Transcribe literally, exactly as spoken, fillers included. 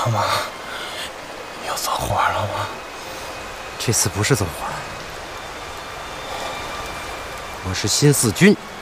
小马要走火了吗？ 这次不是走火，我是新四军